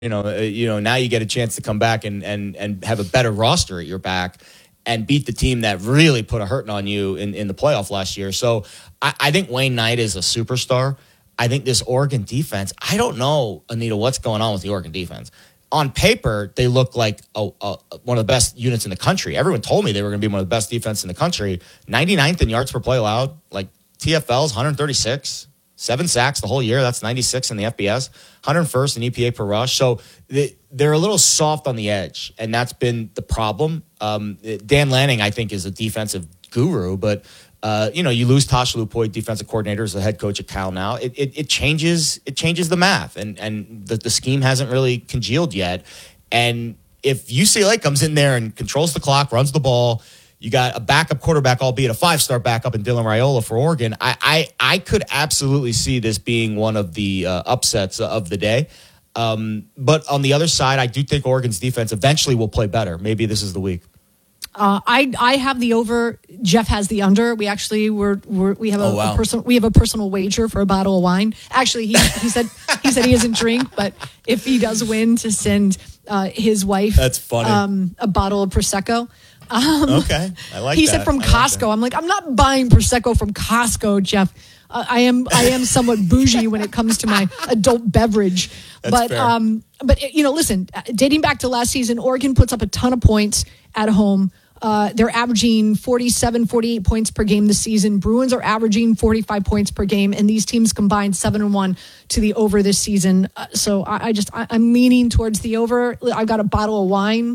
Now you get a chance to come back and have a better roster at your back and beat the team that really put a hurting on you in the playoff last year. So I think Wayne Knight is a superstar. I think this Oregon defense, I don't know, Anita, what's going on with the Oregon defense. On paper, they look like one of the best units in the country. Everyone told me they were going to be one of the best defense in the country. 99th in yards per play allowed, like TFL's 136. 7 sacks the whole year. That's 96 in the FBS, 101st in EPA per rush. So they're a little soft on the edge, and that's been the problem. Dan Lanning, I think, is a defensive guru, but you lose Tosh Lupoy, defensive coordinator, as the head coach at Cal now. It changes the math, and the scheme hasn't really congealed yet. And if UCLA comes in there and controls the clock, runs the ball, you got a backup quarterback, albeit a 5-star backup in Dylan Raiola for Oregon. I could absolutely see this being one of the upsets of the day. But on the other side, I do think Oregon's defense eventually will play better. Maybe this is the week. I have the over. Jeff has the under. We actually we have a personal wager for a bottle of wine. Actually, he said he doesn't drink, but if he does win, to send his wife that's funny a bottle of Prosecco. Okay, I like he that. said from Costco. I'm like, I'm not buying Prosecco from Costco, Jeff. I am somewhat bougie when it comes to my adult beverage. That's fair. But listen, dating back to last season, Oregon puts up a ton of points at home. They're averaging 47, 48 points per game this season. Bruins are averaging 45 points per game, and these teams combined 7-1 to the over this season. So I'm leaning towards the over. I've got a bottle of wine.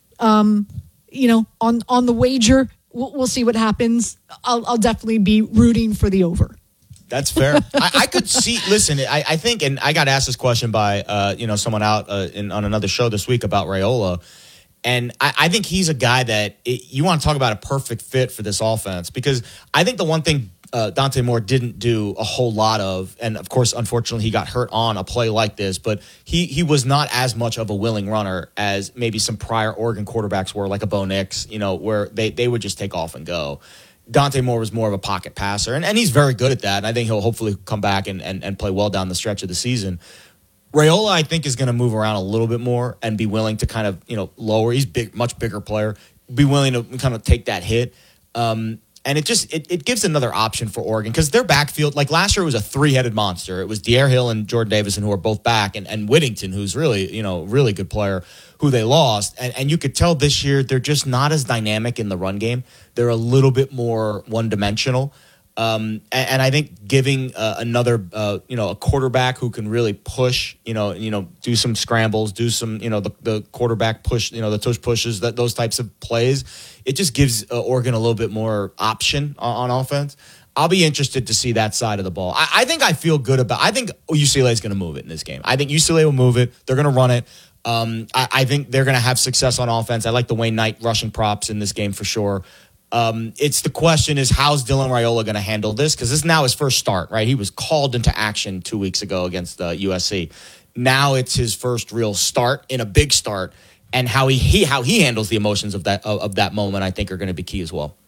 On the wager, we'll see what happens. I'll definitely be rooting for the over. That's fair. I could see. Listen, I think, and I got asked this question by someone out on another show this week about Raiola, and I think he's a guy that you want to talk about a perfect fit for this offense, because I think the one thing Dante Moore didn't do a whole lot of, and of course, unfortunately, he got hurt on a play like this, but he was not as much of a willing runner as maybe some prior Oregon quarterbacks were, like a Bo Nix, where they would just take off and go. Dante Moore was more of a pocket passer, and he's very good at that, and I think he'll hopefully come back and play well down the stretch of the season. Raiola, I think, is going to move around a little bit more and be willing to kind of, lower. He's much bigger player, be willing to kind of take that hit. And it gives another option for Oregon, because their backfield, like last year, it was a 3-headed monster. It was Dyer Hill and Jordan Davison, who are both back, and Whittington, who's really, really good player, who they lost. And you could tell this year they're just not as dynamic in the run game. They're a little bit more one-dimensional. And I think giving another, a quarterback who can really push, do some scrambles, do some, the quarterback push, the tush pushes, those types of plays, it just gives Oregon a little bit more option on offense. I'll be interested to see that side of the ball. I think I feel good about. I think UCLA is going to move it in this game. I think UCLA will move it. They're going to run it. I think they're going to have success on offense. I like the Wayne Knight rushing props in this game for sure. It's the question is, how's Dylan Raiola going to handle this? Because this is now his first start, right? He was called into action 2 weeks ago against USC. Now it's his first real start in a big start, and how he handles the emotions of that moment, I think, are going to be key as well.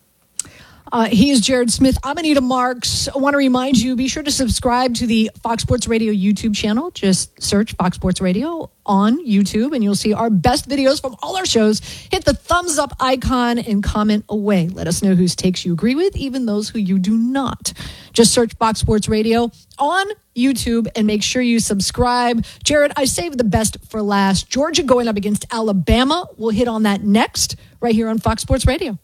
He is Jared Smith. I'm Anita Marks. I want to remind you, be sure to subscribe to the Fox Sports Radio YouTube channel. Just search Fox Sports Radio on YouTube, and you'll see our best videos from all our shows. Hit the thumbs up icon and comment away. Let us know whose takes you agree with, even those who you do not. Just search Fox Sports Radio on YouTube and make sure you subscribe. Jared, I saved the best for last. Georgia going up against Alabama. We'll hit on that next, right here on Fox Sports Radio.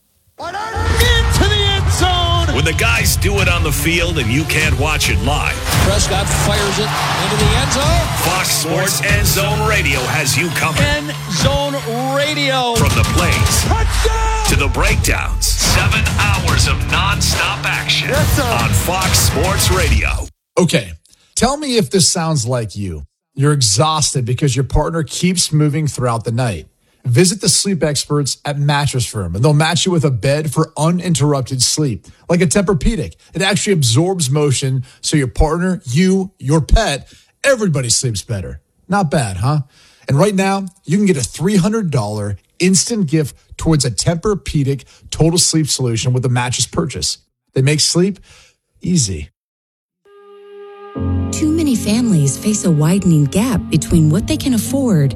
Into the end zone. When the guys do it on the field and you can't watch it live, Prescott fires it into the end zone. Fox Sports End Zone Radio has you covered. End Zone Radio. From the plays Touchdown! to the breakdowns, 7 hours of nonstop action on Fox Sports Radio. Okay, tell me if this sounds like you. You're exhausted because your partner keeps moving throughout the night. Visit the sleep experts at Mattress Firm, and they'll match you with a bed for uninterrupted sleep. Like a Tempur-Pedic, it actually absorbs motion so your partner, you, your pet, everybody sleeps better. Not bad, huh? And right now, you can get a $300 instant gift towards a Tempur-Pedic total sleep solution with a mattress purchase. They make sleep easy. Too many Many families face a widening gap between what they can afford